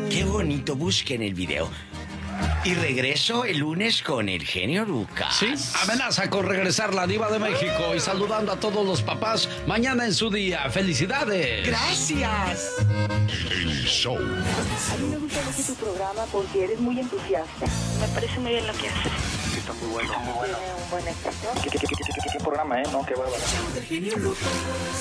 Qué bonito, busquen el video. Y regreso el lunes con el genio Lucas. Sí, amenaza con regresar la diva de México y saludando a todos los papás mañana en su día. ¡Felicidades! ¡Gracias! El show. A mí me gusta mucho tu programa porque eres muy entusiasta. Me parece muy bien lo que haces. Sí, está muy bueno. Tiene un buen éxito. ¿Qué programa, no? Qué bárbaro. El genio Lucas.